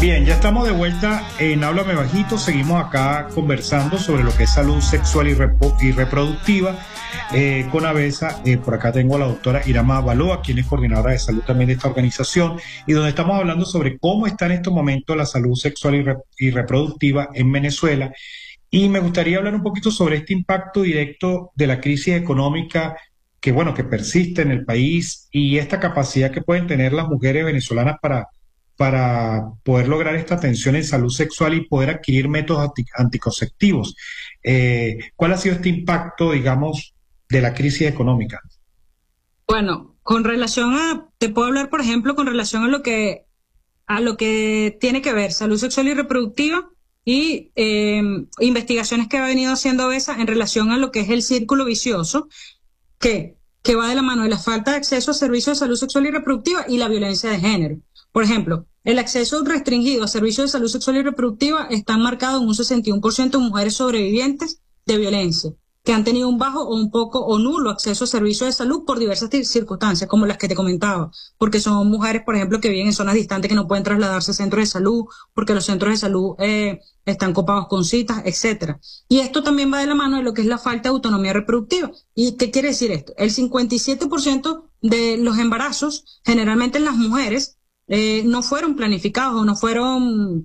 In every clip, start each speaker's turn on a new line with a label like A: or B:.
A: Bien, ya estamos de vuelta en Háblame Bajito. Seguimos acá conversando sobre lo que es salud sexual y reproductiva con Avesa. Por acá tengo a la doctora Irama Baloa, quien es coordinadora de salud también de esta organización, y donde estamos hablando sobre cómo está en estos momentos la salud sexual y reproductiva en Venezuela. Y me gustaría hablar un poquito sobre este impacto directo de la crisis económica que, bueno, que persiste en el país y esta capacidad que pueden tener las mujeres venezolanas para poder lograr esta atención en salud sexual y poder adquirir métodos anticonceptivos. ¿Cuál ha sido este impacto, digamos, de la crisis económica?
B: Bueno, con relación te puedo hablar, por ejemplo, con relación a lo que tiene que ver salud sexual y reproductiva y investigaciones que ha venido haciendo Avesa en relación a lo que es el círculo vicioso que va de la mano de la falta de acceso a servicios de salud sexual y reproductiva y la violencia de género. Por ejemplo, el acceso restringido a servicios de salud sexual y reproductiva está marcado en un 61% de mujeres sobrevivientes de violencia, que han tenido un bajo o un poco o nulo acceso a servicios de salud por diversas circunstancias, como las que te comentaba, porque son mujeres, por ejemplo, que viven en zonas distantes que no pueden trasladarse a centros de salud, porque los centros de salud están copados con citas, etcétera. Y esto también va de la mano de lo que es la falta de autonomía reproductiva. ¿Y qué quiere decir esto? El 57% de los embarazos, generalmente en las mujeres, no fueron planificados o no fueron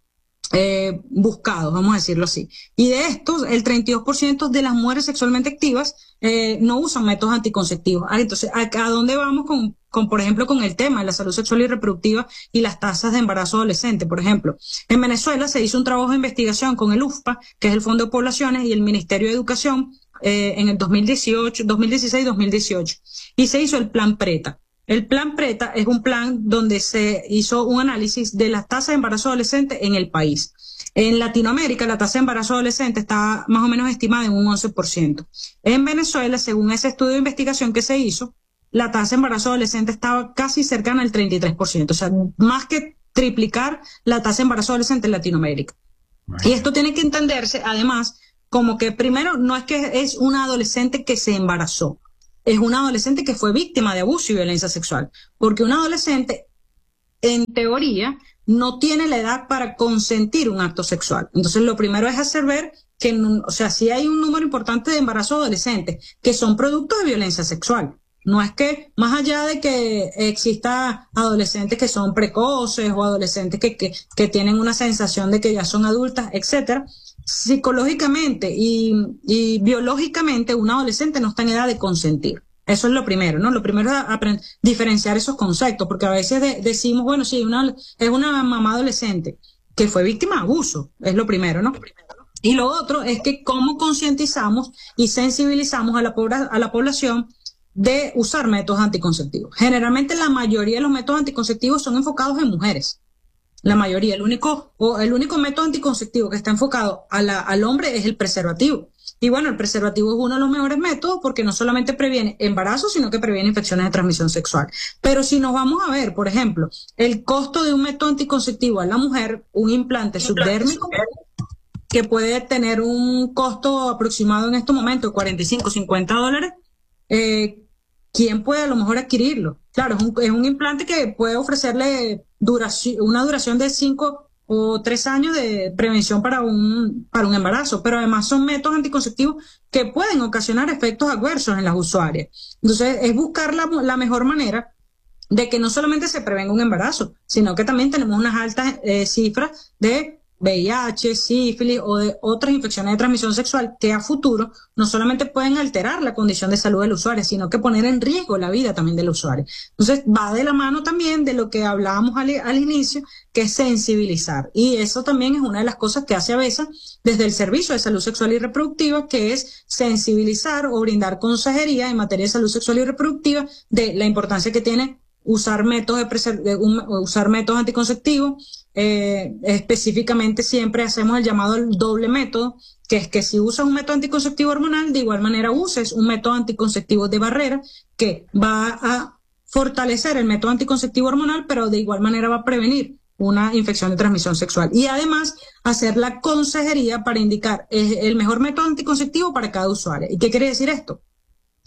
B: buscados, vamos a decirlo así. Y de estos, el 32% de las mujeres sexualmente activas no usan métodos anticonceptivos. Entonces, ¿a dónde vamos por ejemplo, con el tema de la salud sexual y reproductiva y las tasas de embarazo adolescente? Por ejemplo, en Venezuela se hizo un trabajo de investigación con el UFPA, que es el Fondo de Poblaciones, y el Ministerio de Educación en el 2016-2018, y se hizo el Plan PRETA. El Plan PRETA es un plan donde se hizo un análisis de las tasas de embarazo adolescente en el país. En Latinoamérica, la tasa de embarazo adolescente está más o menos estimada en un 11%. En Venezuela, según ese estudio de investigación que se hizo, la tasa de embarazo adolescente estaba casi cercana al 33%. O sea, más que triplicar la tasa de embarazo adolescente en Latinoamérica. Y esto tiene que entenderse, además, como que primero no es que es una adolescente que se embarazó. Es una adolescente que fue víctima de abuso y violencia sexual, porque una adolescente, en teoría, no tiene la edad para consentir un acto sexual. Entonces, lo primero es hacer ver que, o sea, sí hay un número importante de embarazos adolescentes que son producto de violencia sexual. No es que, más allá de que exista adolescentes que son precoces o adolescentes que tienen una sensación de que ya son adultas, etcétera, psicológicamente y biológicamente una adolescente no está en edad de consentir. Eso es lo primero, ¿no? Lo primero es diferenciar esos conceptos, porque a veces decimos, bueno, sí, es una mamá adolescente que fue víctima de abuso, es lo primero, ¿no? Y lo otro es que cómo concientizamos y sensibilizamos a la población de usar métodos anticonceptivos. Generalmente la mayoría de los métodos anticonceptivos son enfocados en mujeres. La mayoría, el único método anticonceptivo que está enfocado al hombre es el preservativo. Y bueno, el preservativo es uno de los mejores métodos porque no solamente previene embarazos, sino que previene infecciones de transmisión sexual. Pero si nos vamos a ver, por ejemplo, el costo de un método anticonceptivo a la mujer, un implante subdérmico, que puede tener un costo aproximado en estos momentos de $45-50, ¿quién puede a lo mejor adquirirlo? Claro, es un implante que puede ofrecerle una duración de 5 o 3 años de prevención para un embarazo, pero además son métodos anticonceptivos que pueden ocasionar efectos adversos en las usuarias. Entonces, es buscar la mejor manera de que no solamente se prevenga un embarazo, sino que también tenemos unas altas cifras de VIH, sífilis o de otras infecciones de transmisión sexual que a futuro no solamente pueden alterar la condición de salud del usuario, sino que poner en riesgo la vida también del usuario. Entonces va de la mano también de lo que hablábamos al inicio, que es sensibilizar. Y eso también es una de las cosas que hace Avesa desde el Servicio de Salud Sexual y Reproductiva, que es sensibilizar o brindar consejería en materia de salud sexual y reproductiva de la importancia que tiene usar métodos anticonceptivos. Específicamente siempre hacemos el llamado al doble método, que es que si usas un método anticonceptivo hormonal, de igual manera uses un método anticonceptivo de barrera que va a fortalecer el método anticonceptivo hormonal, pero de igual manera va a prevenir una infección de transmisión sexual. Y además hacer la consejería para indicar el mejor método anticonceptivo para cada usuario. ¿Y qué quiere decir esto?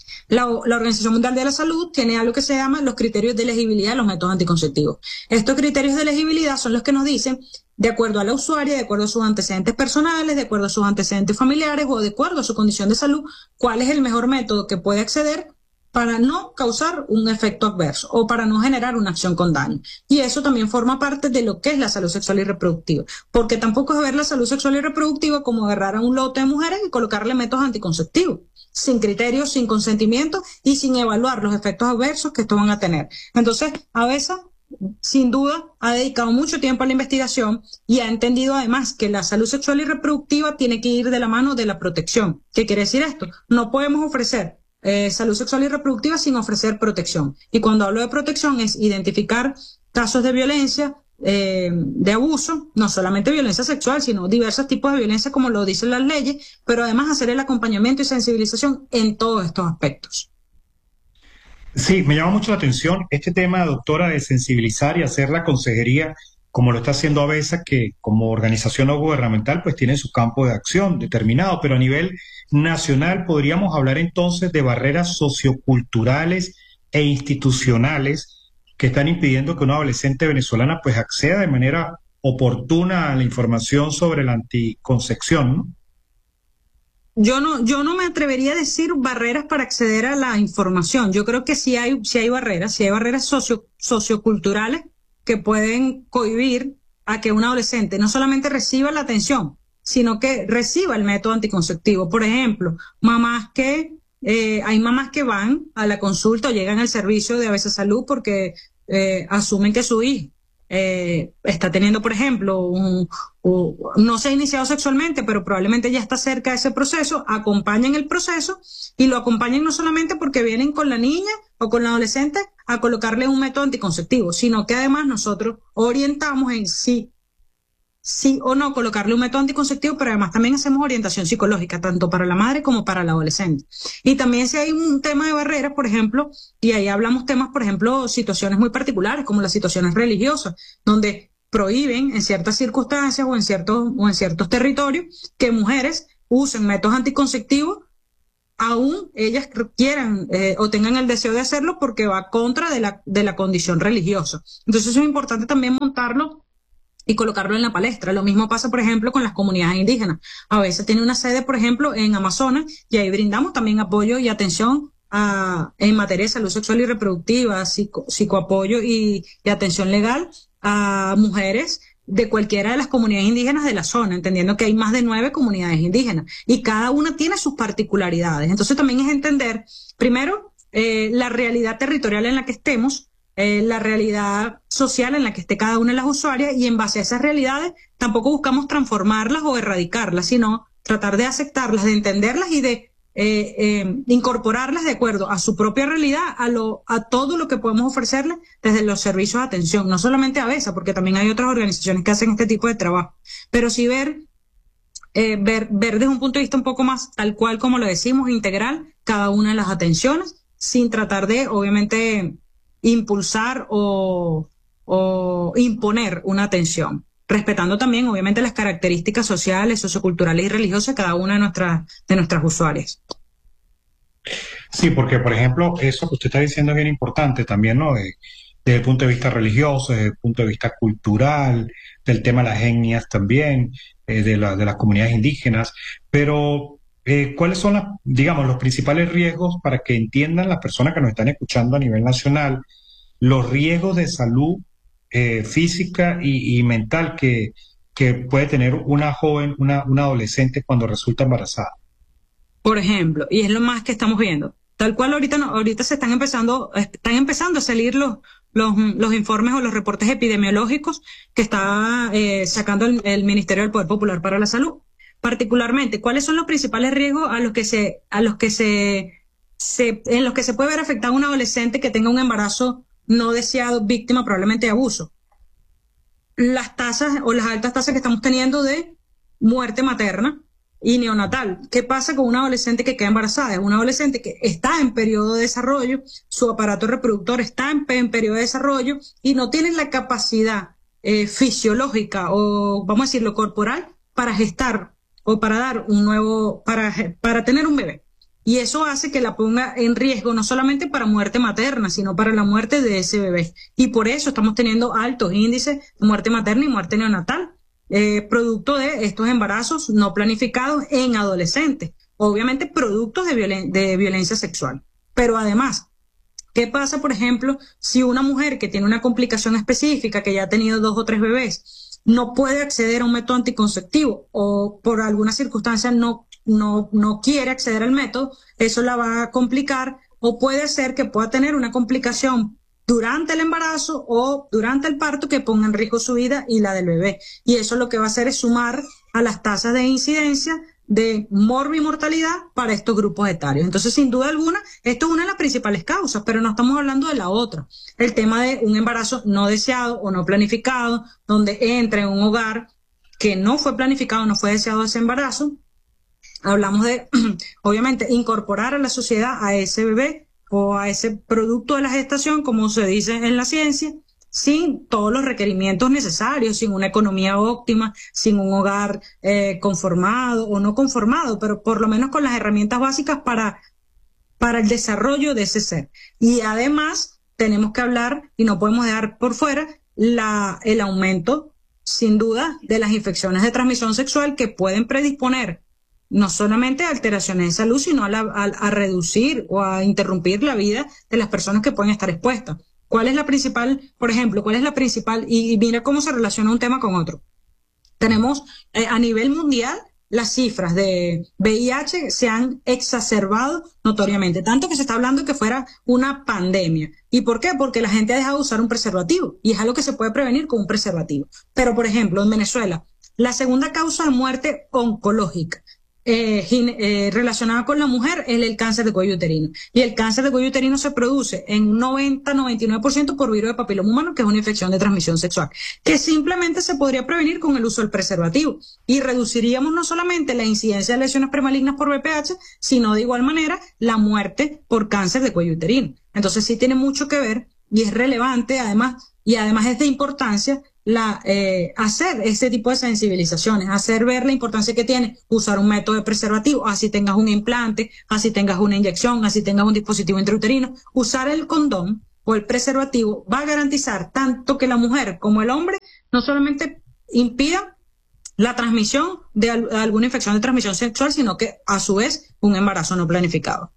B: La Organización Mundial de la Salud tiene algo que se llama los criterios de elegibilidad de los métodos anticonceptivos. Estos criterios de elegibilidad son los que nos dicen, de acuerdo a la usuaria, de acuerdo a sus antecedentes personales, de acuerdo a sus antecedentes familiares o de acuerdo a su condición de salud, cuál es el mejor método que puede acceder para no causar un efecto adverso o para no generar una acción con daño. Y eso también forma parte de lo que es la salud sexual y reproductiva, porque tampoco es ver la salud sexual y reproductiva como agarrar a un lote de mujeres y colocarle métodos anticonceptivos, sin criterios, sin consentimiento y sin evaluar los efectos adversos que estos van a tener. Entonces, ABESA, sin duda, ha dedicado mucho tiempo a la investigación y ha entendido además que la salud sexual y reproductiva tiene que ir de la mano de la protección. ¿Qué quiere decir esto? No podemos ofrecer salud sexual y reproductiva sin ofrecer protección. Y cuando hablo de protección es identificar casos de violencia, de abuso, no solamente violencia sexual, sino diversos tipos de violencia como lo dicen las leyes, pero además hacer el acompañamiento y sensibilización en todos estos aspectos.
A: Sí, me llama mucho la atención este tema, doctora, de sensibilizar y hacer la consejería, como lo está haciendo ABESA, que como organización no gubernamental, pues tiene su campo de acción determinado, pero a nivel nacional podríamos hablar entonces de barreras socioculturales e institucionales que están impidiendo que una adolescente venezolana pues acceda de manera oportuna a la información sobre la anticoncepción, ¿no?
B: Yo no me atrevería a decir barreras para acceder a la información. Yo creo que sí hay barreras socioculturales que pueden cohibir a que un adolescente no solamente reciba la atención, sino que reciba el método anticonceptivo. Por ejemplo, hay mamás que van a la consulta o llegan al servicio de ABESA Salud porque asumen que su hijo está teniendo, por ejemplo, no se ha iniciado sexualmente, pero probablemente ya está cerca de ese proceso, acompañan el proceso y lo acompañan no solamente porque vienen con la niña o con la adolescente a colocarle un método anticonceptivo, sino que además nosotros orientamos en sí o no colocarle un método anticonceptivo, pero además también hacemos orientación psicológica, tanto para la madre como para la adolescente. Y también si hay un tema de barreras, por ejemplo, y ahí hablamos temas, por ejemplo, situaciones muy particulares, como las situaciones religiosas, donde prohíben en ciertas circunstancias o en ciertos territorios que mujeres usen métodos anticonceptivos, aún ellas quieran o tengan el deseo de hacerlo porque va contra de la condición religiosa. Entonces eso es importante también montarlo y colocarlo en la palestra. Lo mismo pasa, por ejemplo, con las comunidades indígenas. A veces tiene una sede, por ejemplo, en Amazonas, y ahí brindamos también apoyo y atención en materia de salud sexual y reproductiva, psicoapoyo y atención legal a mujeres de cualquiera de las comunidades indígenas de la zona, entendiendo que hay más de 9 comunidades indígenas y cada una tiene sus particularidades. Entonces también es entender, primero, la realidad territorial en la que estemos, la realidad social en la que esté cada una de las usuarias y en base a esas realidades tampoco buscamos transformarlas o erradicarlas, sino tratar de aceptarlas, de entenderlas y de incorporarlas de acuerdo a su propia realidad, a todo lo que podemos ofrecerles desde los servicios de atención, no solamente a ABESA, porque también hay otras organizaciones que hacen este tipo de trabajo, pero sí ver desde un punto de vista un poco más tal cual como lo decimos, integral, cada una de las atenciones, sin tratar de, obviamente, impulsar o imponer una atención, respetando también, obviamente, las características sociales, socioculturales y religiosas de cada una de nuestras usuarias.
A: Sí, porque, por ejemplo, eso que usted está diciendo es bien importante también, ¿no? Desde el punto de vista religioso, desde el punto de vista cultural, del tema de las etnias también, de las comunidades indígenas, pero ¿cuáles son digamos, los principales riesgos para que entiendan las personas que nos están escuchando a nivel nacional, los riesgos de salud física y mental que puede tener una joven, una adolescente cuando resulta embarazada?
B: Por ejemplo, y es lo más que estamos viendo. Tal cual ahorita se están empezando a salir los informes o los reportes epidemiológicos que está sacando el Ministerio del Poder Popular para la Salud. Particularmente, ¿cuáles son los principales riesgos en los que se puede ver afectado un adolescente que tenga un embarazo no deseado, víctima probablemente de abuso? Las tasas o las altas tasas que estamos teniendo de muerte materna y neonatal. ¿Qué pasa con una adolescente que queda embarazada? Es una adolescente que está en periodo de desarrollo, su aparato reproductor está en periodo de desarrollo y no tiene la capacidad fisiológica o, vamos a decirlo, corporal para gestar o para dar para tener un bebé. y eso hace que la ponga en riesgo no solamente para muerte materna, sino para la muerte de ese bebé. Y por eso estamos teniendo altos índices de muerte materna y muerte neonatal, producto de estos embarazos no planificados en adolescentes, obviamente productos de violencia sexual. Pero además, ¿qué pasa, por ejemplo, si una mujer que tiene una complicación específica, que ya ha tenido 2 o 3 bebés, no puede acceder a un método anticonceptivo o por alguna circunstancia no quiere acceder al método? Eso la va a complicar, o puede ser que pueda tener una complicación durante el embarazo o durante el parto que ponga en riesgo su vida y la del bebé. Y eso lo que va a hacer es sumar a las tasas de incidencia de morbimortalidad para estos grupos etarios. Entonces, sin duda alguna, esto es una de las principales causas, pero no estamos hablando de la otra. El tema de un embarazo no deseado o no planificado, donde entra en un hogar que no fue planificado, no fue deseado ese embarazo. Hablamos de, obviamente, incorporar a la sociedad a ese bebé o a ese producto de la gestación, como se dice en la ciencia, sin todos los requerimientos necesarios, sin una economía óptima, sin un hogar conformado o no conformado, pero por lo menos con las herramientas básicas para el desarrollo de ese ser. Y además tenemos que hablar, y no podemos dejar por fuera, el aumento, sin duda, de las infecciones de transmisión sexual que pueden predisponer no solamente a alteraciones de salud, sino a reducir o a interrumpir la vida de las personas que pueden estar expuestas. ¿Cuál es la principal, por ejemplo, y mira cómo se relaciona un tema con otro? Tenemos a nivel mundial las cifras de VIH se han exacerbado notoriamente, tanto que se está hablando que fuera una pandemia. ¿Y por qué? Porque la gente ha dejado de usar un preservativo, y es algo que se puede prevenir con un preservativo. Pero, por ejemplo, en Venezuela, la segunda causa de muerte oncológica relacionada con la mujer es el cáncer de cuello uterino. Y el cáncer de cuello uterino se produce en un 90-99% por virus de papiloma humano, que es una infección de transmisión sexual, que simplemente se podría prevenir con el uso del preservativo. Y reduciríamos no solamente la incidencia de lesiones premalignas por VPH, sino de igual manera la muerte por cáncer de cuello uterino. Entonces sí tiene mucho que ver y es relevante además, y además es de importancia hacer ese tipo de sensibilizaciones, hacer ver la importancia que tiene usar un método de preservativo, así tengas un implante, así tengas una inyección, así tengas un dispositivo intrauterino. Usar el condón o el preservativo va a garantizar tanto que la mujer como el hombre no solamente impida la transmisión de alguna infección de transmisión sexual, sino que a su vez un embarazo no planificado.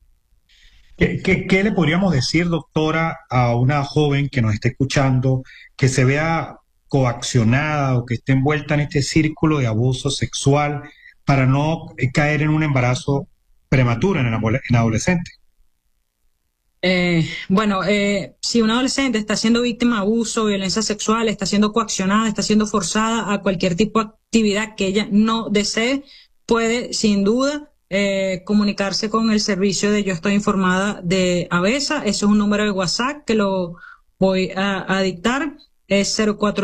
A: ¿Qué le podríamos decir, doctora, a una joven que nos esté escuchando, que se vea coaccionada o que esté envuelta en este círculo de abuso sexual para no caer en un embarazo prematuro en adolescente?
B: Si una adolescente está siendo víctima de abuso, violencia sexual, está siendo coaccionada, está siendo forzada a cualquier tipo de actividad que ella no desee, puede sin duda comunicarse con el servicio de Yo Estoy Informada de ABESA. Eso es un número de WhatsApp que lo voy a dictar. Es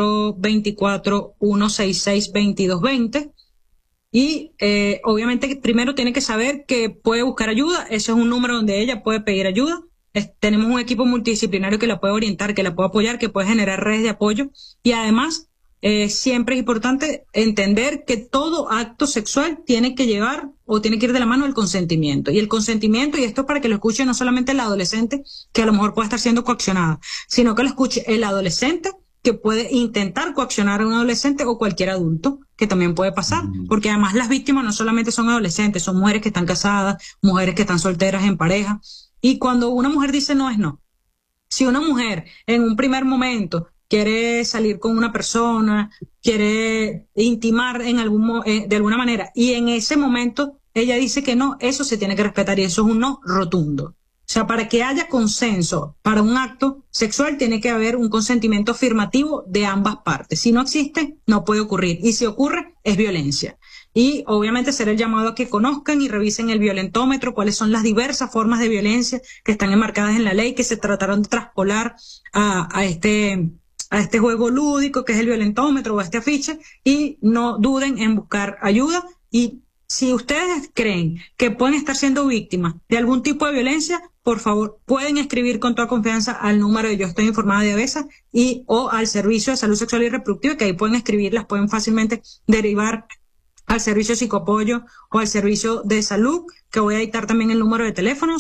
B: 0424-166-2220. Y obviamente primero tiene que saber que puede buscar ayuda. Ese es un número donde ella puede pedir ayuda. Tenemos un equipo multidisciplinario que la puede orientar, que la puede apoyar, que puede generar redes de apoyo. Y además, siempre es importante entender que todo acto sexual tiene que llevar o tiene que ir de la mano del consentimiento. Y el consentimiento, y esto es para que lo escuche no solamente el adolescente, que a lo mejor puede estar siendo coaccionada, sino que lo escuche el adolescente que puede intentar coaccionar a un adolescente o cualquier adulto, que también puede pasar, porque además las víctimas no solamente son adolescentes, son mujeres que están casadas, mujeres que están solteras en pareja, y cuando una mujer dice no es no. Si una mujer en un primer momento quiere salir con una persona, quiere intimar de alguna manera, y en ese momento ella dice que no, eso se tiene que respetar y eso es un no rotundo. O sea, para que haya consenso para un acto sexual tiene que haber un consentimiento afirmativo de ambas partes. Si no existe, no puede ocurrir. Y si ocurre, es violencia. Y obviamente será el llamado a que conozcan y revisen el violentómetro, cuáles son las diversas formas de violencia que están enmarcadas en la ley, que se trataron de traspolar a este juego lúdico que es el violentómetro o a este afiche, y no duden en buscar ayuda. Y si ustedes creen que pueden estar siendo víctimas de algún tipo de violencia, por favor, pueden escribir con toda confianza al número de Yo Estoy Informada de ABESA o al Servicio de Salud Sexual y Reproductiva, que ahí pueden escribir, las pueden fácilmente derivar al servicio de psicoapoyo o al servicio de salud, que voy a dictar también el número de teléfono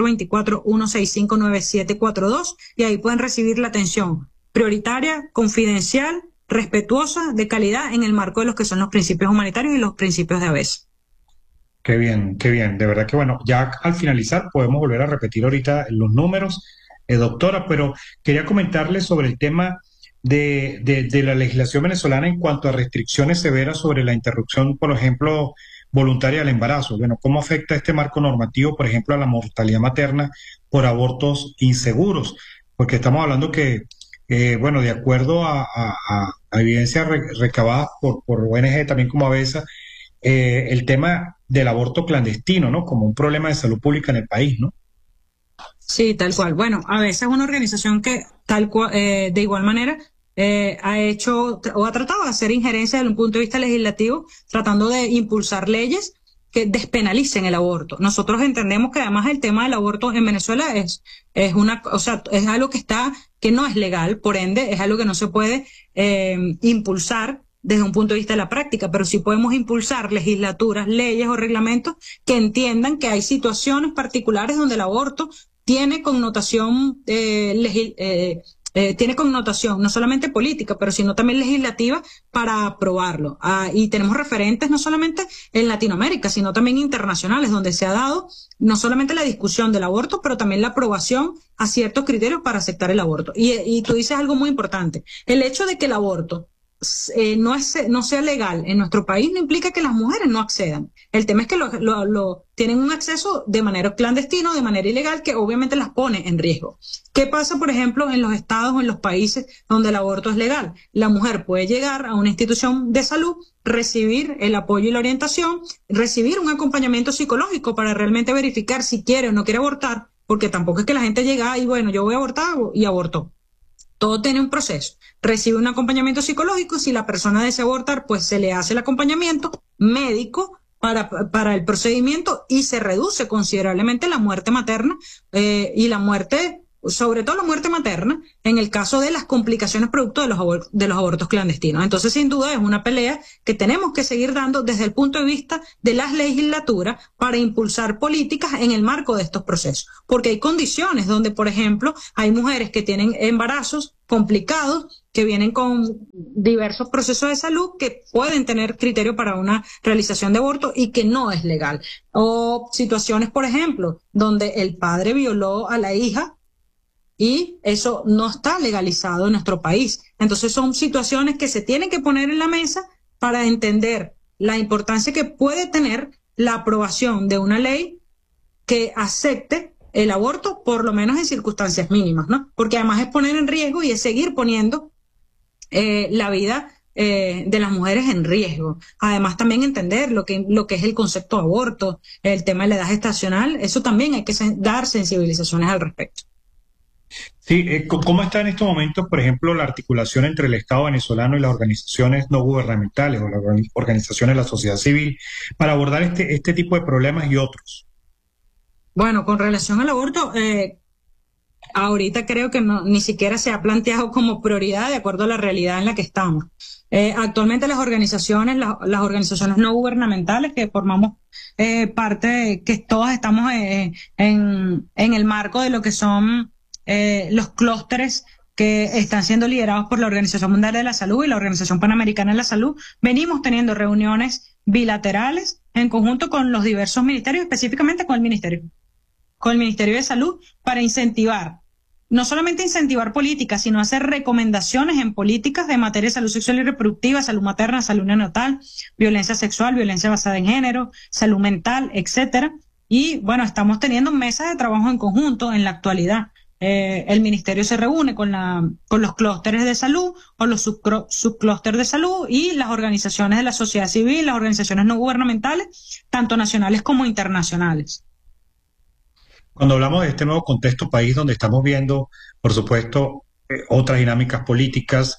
B: 0424-165-9742, y ahí pueden recibir la atención prioritaria, confidencial, respetuosa, de calidad, en el marco de los que son los principios humanitarios y los principios de ABES.
A: Qué bien, qué bien. De verdad que bueno, ya al finalizar podemos volver a repetir ahorita los números, doctora, pero quería comentarle sobre el tema de la legislación venezolana en cuanto a restricciones severas sobre la interrupción, por ejemplo, voluntaria del embarazo. Bueno, ¿cómo afecta este marco normativo, por ejemplo, a la mortalidad materna por abortos inseguros? Porque estamos hablando que, bueno, de acuerdo a evidencias recabadas por ONG, también como ABESA, el tema del aborto clandestino, ¿no? Como un problema de salud pública en el país, ¿no?
B: Sí, tal cual. Bueno, a veces es una organización que de igual manera ha hecho o ha tratado de hacer injerencia desde un punto de vista legislativo, tratando de impulsar leyes que despenalicen el aborto. Nosotros entendemos que además el tema del aborto en Venezuela es o sea, es algo que no es legal, por ende es algo que no se puede impulsar desde un punto de vista de la práctica, pero sí podemos impulsar legislaturas, leyes o reglamentos que entiendan que hay situaciones particulares donde el aborto tiene connotación tiene connotación no solamente política, pero sino también legislativa para aprobarlo. Y tenemos referentes no solamente en Latinoamérica, sino también internacionales, donde se ha dado no solamente la discusión del aborto, pero también la aprobación a ciertos criterios para aceptar el aborto. Y tú dices algo muy importante. El hecho de que el aborto no sea legal en nuestro país no implica que las mujeres no accedan. El tema es que tienen un acceso de manera clandestina, de manera ilegal, que obviamente las pone en riesgo. ¿Qué pasa, por ejemplo, en los estados o en los países donde el aborto es legal? La mujer puede llegar a una institución de salud, recibir el apoyo y la orientación, recibir un acompañamiento psicológico para realmente verificar si quiere o no quiere abortar, porque tampoco es que la gente llega y bueno, yo voy a abortar y abortó. Todo tiene un proceso. Recibe un acompañamiento psicológico. Si la persona desea abortar, pues se le hace el acompañamiento médico para el procedimiento y se reduce considerablemente la muerte materna y la muerte, sobre todo la muerte materna, en el caso de las complicaciones producto de los abortos clandestinos. Entonces, sin duda, es una pelea que tenemos que seguir dando desde el punto de vista de las legislaturas para impulsar políticas en el marco de estos procesos. Porque hay condiciones donde, por ejemplo, hay mujeres que tienen embarazos complicados, que vienen con diversos procesos de salud que pueden tener criterio para una realización de aborto y que no es legal. O situaciones, por ejemplo, donde el padre violó a la hija y eso no está legalizado en nuestro país. Entonces son situaciones que se tienen que poner en la mesa para entender la importancia que puede tener la aprobación de una ley que acepte el aborto, por lo menos en circunstancias mínimas, ¿no? Porque además es poner en riesgo y es seguir poniendo la vida de las mujeres en riesgo. Además también entender lo que es el concepto de aborto, el tema de la edad gestacional, eso también hay que dar sensibilizaciones al respecto.
A: Sí, ¿cómo está en estos momentos, por ejemplo, la articulación entre el Estado venezolano y las organizaciones no gubernamentales o las organizaciones de la sociedad civil para abordar este tipo de problemas y otros?
B: Bueno, con relación al aborto, ahorita creo que ni siquiera se ha planteado como prioridad de acuerdo a la realidad en la que estamos. Actualmente las organizaciones no gubernamentales que formamos parte, que todas estamos en el marco de lo que son los clústeres que están siendo liderados por la Organización Mundial de la Salud y la Organización Panamericana de la Salud, venimos teniendo reuniones bilaterales en conjunto con los diversos ministerios, específicamente con el Ministerio de Salud, para incentivar, no solamente incentivar políticas, sino hacer recomendaciones en políticas de materia de salud sexual y reproductiva, salud materna, salud neonatal, violencia sexual, violencia basada en género, salud mental, etcétera. Y bueno, estamos teniendo mesas de trabajo en conjunto en la actualidad. El ministerio se reúne con los clústeres de salud o los subclústeres de salud y las organizaciones de la sociedad civil, las organizaciones no gubernamentales, tanto nacionales como internacionales.
A: Cuando hablamos de este nuevo contexto país donde estamos viendo, por supuesto, otras dinámicas políticas,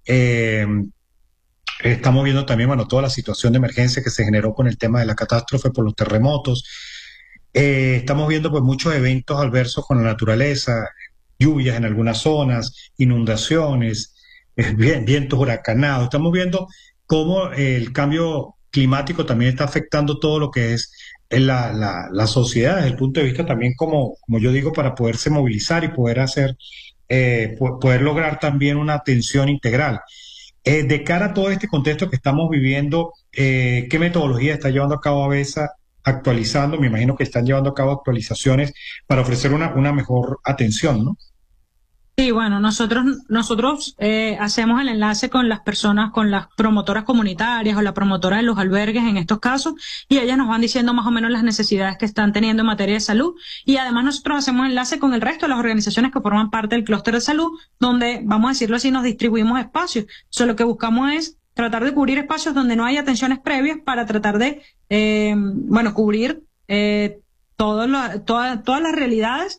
A: estamos viendo también, bueno, toda la situación de emergencia que se generó con el tema de la catástrofe por los terremotos. Estamos viendo pues muchos eventos adversos con la naturaleza, lluvias en algunas zonas, inundaciones, vientos huracanados. Estamos viendo cómo el cambio climático también está afectando todo lo que es la sociedad desde el punto de vista también como yo digo, para poderse movilizar y poder hacer, poder lograr también una atención integral. De cara a todo este contexto que estamos viviendo, ¿qué metodología está llevando a cabo ABESA actualizando? Me imagino que están llevando a cabo actualizaciones para ofrecer una mejor atención, ¿no?
B: Sí, bueno, nosotros hacemos el enlace con las personas, con las promotoras comunitarias o la promotora de los albergues en estos casos, y ellas nos van diciendo más o menos las necesidades que están teniendo en materia de salud. Y además nosotros hacemos enlace con el resto de las organizaciones que forman parte del clúster de salud, donde, vamos a decirlo así, nos distribuimos espacios. Eso lo que buscamos es tratar de cubrir espacios donde no hay atenciones previas para tratar de, cubrir todas las realidades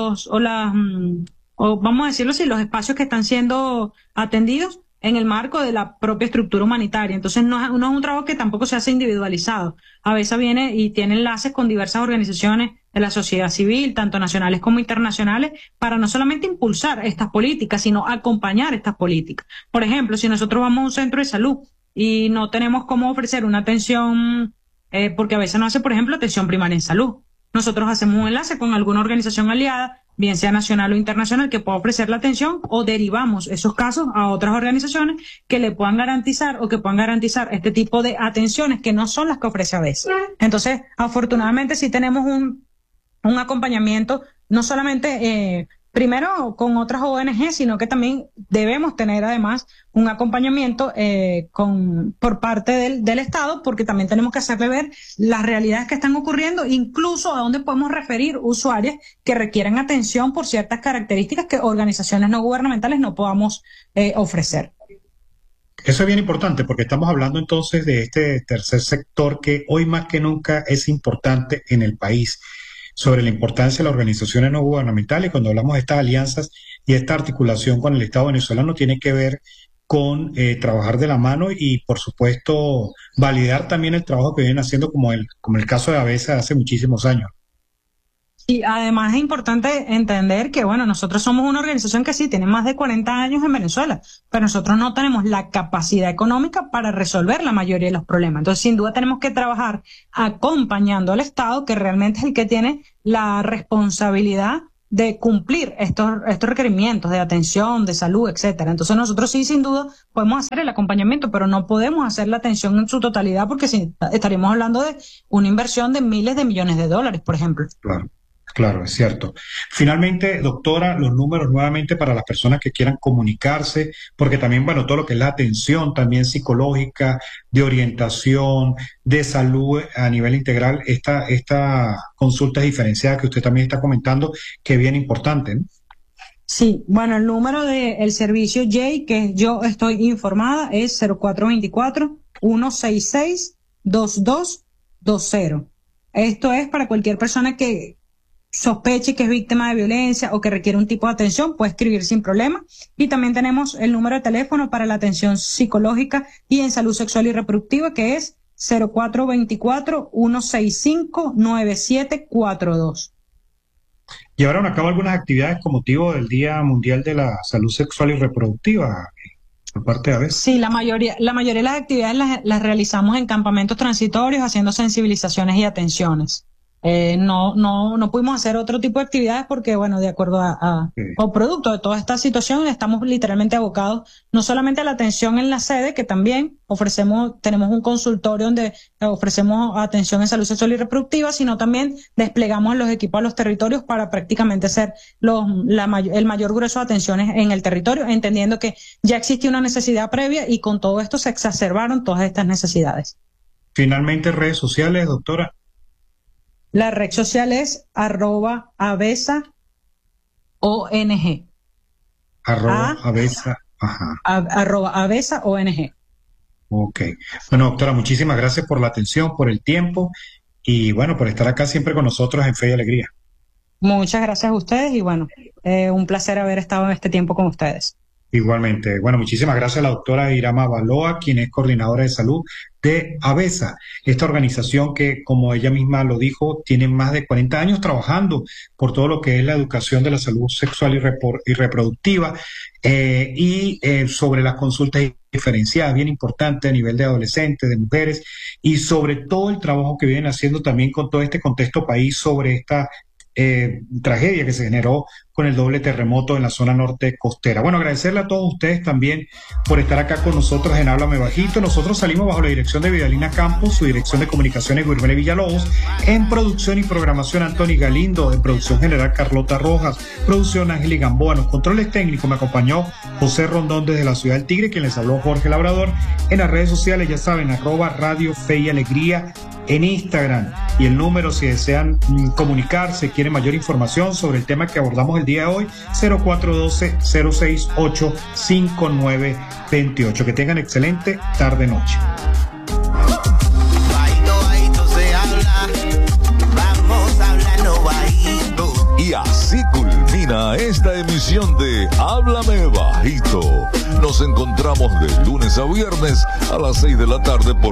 B: o vamos a decirlo así, los espacios que están siendo atendidos en el marco de la propia estructura humanitaria. Entonces no es un trabajo que tampoco se hace individualizado. A veces viene y tiene enlaces con diversas organizaciones de la sociedad civil, tanto nacionales como internacionales, para no solamente impulsar estas políticas, sino acompañar estas políticas. Por ejemplo, si nosotros vamos a un centro de salud y no tenemos cómo ofrecer una atención, porque a veces no hace, por ejemplo, atención primaria en salud. Nosotros hacemos un enlace con alguna organización aliada, bien sea nacional o internacional, que pueda ofrecer la atención, o derivamos esos casos a otras organizaciones que le puedan garantizar o que puedan garantizar este tipo de atenciones que no son las que ofrece ABESA. Entonces, afortunadamente sí tenemos un acompañamiento, no solamente primero con otras ONG, sino que también debemos tener además un acompañamiento por parte del Estado, porque también tenemos que hacerle ver las realidades que están ocurriendo, incluso a dónde podemos referir usuarios que requieran atención por ciertas características que organizaciones no gubernamentales no podamos ofrecer.
A: Eso es bien importante porque estamos hablando entonces de este tercer sector que hoy más que nunca es importante en el país, sobre la importancia de las organizaciones no gubernamentales. Cuando hablamos de estas alianzas y esta articulación con el Estado venezolano, tiene que ver con trabajar de la mano y, por supuesto, validar también el trabajo que vienen haciendo, como el caso de ABESA hace muchísimos años.
B: Y además es importante entender que, bueno, nosotros somos una organización que sí tiene más de 40 años en Venezuela, pero nosotros no tenemos la capacidad económica para resolver la mayoría de los problemas. Entonces, sin duda tenemos que trabajar acompañando al Estado, que realmente es el que tiene la responsabilidad de cumplir estos requerimientos de atención, de salud, etcétera. Entonces nosotros sí, sin duda, podemos hacer el acompañamiento, pero no podemos hacer la atención en su totalidad porque sí, estaríamos hablando de una inversión de miles de millones de dólares, por ejemplo.
A: Claro. Claro, es cierto. Finalmente, doctora, los números nuevamente para las personas que quieran comunicarse, porque también, bueno, todo lo que es la atención también psicológica, de orientación, de salud a nivel integral, esta consulta diferenciada que usted también está comentando, que es bien importante, ¿no?
B: Sí, bueno, el número del servicio J, que yo estoy informada, es 0424-166-2220. Esto es para cualquier persona que sospeche que es víctima de violencia o que requiere un tipo de atención, puede escribir sin problema. Y también tenemos el número de teléfono para la atención psicológica y en salud sexual y reproductiva, que es 0424-165-9742.
A: Llevaron a cabo algunas actividades con motivo del Día Mundial de la Salud Sexual y Reproductiva por parte de ABESA.
B: Sí, la mayoría de las actividades las realizamos en campamentos transitorios, haciendo sensibilizaciones y atenciones. No pudimos hacer otro tipo de actividades porque, bueno, de acuerdo o producto de toda esta situación, estamos literalmente abocados no solamente a la atención en la sede, que también tenemos un consultorio donde ofrecemos atención en salud sexual y reproductiva, sino también desplegamos los equipos a los territorios para prácticamente hacer el mayor grueso de atenciones en el territorio, entendiendo que ya existía una necesidad previa y con todo esto se exacerbaron todas estas necesidades.
A: Finalmente, redes sociales, doctora.
B: La red social es @ABESA ONG.
A: @ABESA, ajá.
B: @ABESA ONG.
A: Ok. Bueno, doctora, muchísimas gracias por la atención, por el tiempo y, bueno, por estar acá siempre con nosotros en Fe y Alegría.
B: Muchas gracias a ustedes y, bueno, un placer haber estado en este tiempo con ustedes.
A: Igualmente. Bueno, muchísimas gracias a la doctora Irama Baloa, quien es coordinadora de salud de ABESA, esta organización que, como ella misma lo dijo, tiene más de 40 años trabajando por todo lo que es la educación de la salud sexual y reproductiva, sobre las consultas diferenciadas, bien importante a nivel de adolescentes, de mujeres, y sobre todo el trabajo que vienen haciendo también con todo este contexto país sobre esta tragedia que se generó con el doble terremoto en la zona norte costera. Bueno, agradecerle a todos ustedes también por estar acá con nosotros en Háblame Bajito. Nosotros salimos bajo la dirección de Vidalina Campos, su dirección de comunicaciones Guillermo Villalobos, en producción y programación Anthony Galindo, en producción general Carlota Rojas, producción Ángel y Gamboa, en los controles técnicos me acompañó José Rondón desde la ciudad del Tigre, quien les habló Jorge Labrador. En las redes sociales, ya saben, @Radio Fe y Alegría en Instagram, y el número si desean comunicarse, quieren mayor información sobre el tema que abordamos el día de hoy, 0412-068-5928. Que tengan excelente tarde-noche.
C: Y así culmina esta emisión de Háblame Bajito. Nos encontramos de lunes a viernes a las 6 de la tarde por